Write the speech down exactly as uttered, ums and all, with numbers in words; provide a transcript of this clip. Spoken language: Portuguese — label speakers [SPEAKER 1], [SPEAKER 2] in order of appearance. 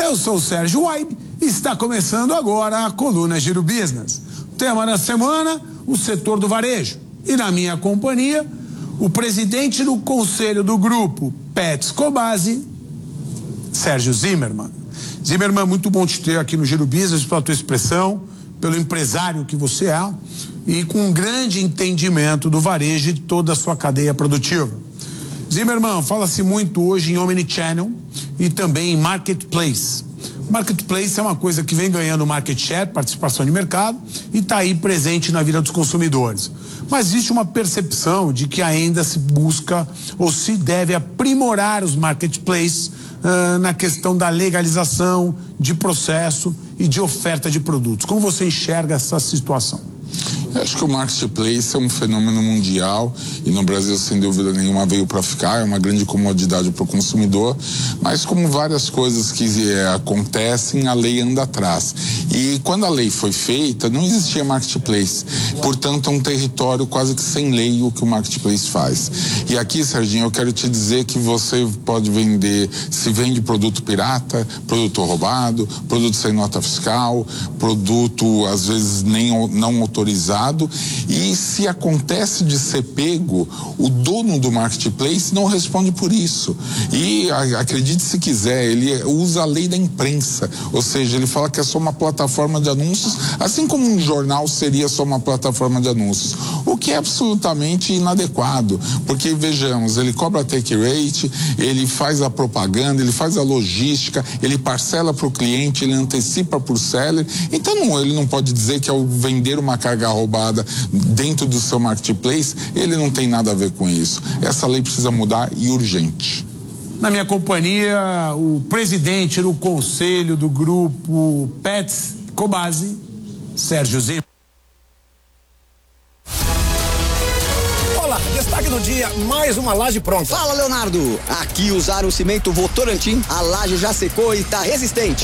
[SPEAKER 1] Eu sou o Sérgio Waib e está começando agora a coluna Giro Business. O tema da semana, o setor do varejo. E na minha companhia, o presidente do conselho do grupo Petz Cobasi, Sérgio Zimmermann. Zimmermann, muito bom te ter aqui no Giro Business, pela tua expressão, pelo empresário que você é e com um grande entendimento do varejo e de toda a sua cadeia produtiva. Zimmermann, fala-se muito hoje em omnichannel e também em marketplace. Marketplace é uma coisa que vem ganhando market share, participação de mercado, e está aí presente na vida dos consumidores. Mas existe uma percepção de que ainda se busca ou se deve aprimorar os marketplaces uh, na questão da legalização, de processo e de oferta de produtos. Como você enxerga essa situação?
[SPEAKER 2] Eu acho que o marketplace é um fenômeno mundial e no Brasil, sem dúvida nenhuma, veio para ficar. É uma grande comodidade para o consumidor, mas como várias coisas que é, acontecem, a lei anda atrás. E quando a lei foi feita, não existia marketplace. Portanto, é um território quase que sem lei o que o marketplace faz. E aqui, Serginho, eu quero te dizer que você pode vender, se vende produto pirata, produto roubado, produto sem nota fiscal, produto, às vezes, nem, não autorizado. E se acontece de ser pego, o dono do marketplace não responde por isso. E acredite se quiser, ele usa a lei da imprensa, ou seja, ele fala que é só uma plataforma de anúncios, assim como um jornal seria só uma plataforma de anúncios, o que é absolutamente inadequado, porque vejamos, ele cobra take rate, ele faz a propaganda, ele faz a logística, ele parcela para o cliente, ele antecipa para o seller, então não, ele não pode dizer que ao vender uma carga roubada dentro do seu marketplace, ele não tem nada a ver com isso. Essa lei precisa mudar e urgente.
[SPEAKER 1] Na minha companhia, o presidente do conselho do grupo Petz Cobasi, Sérgio Zimmermann.
[SPEAKER 3] Olá, destaque do dia, mais uma laje pronta.
[SPEAKER 4] Fala, Leonardo. Aqui usaram o cimento Votorantim, a laje já secou e tá resistente.